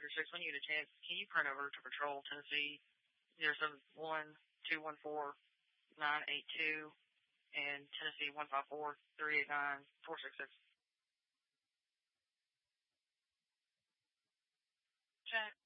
6, when you get a chance, can you print over to Patrol Tennessee 071-214-982 and Tennessee 154-389-466? Check.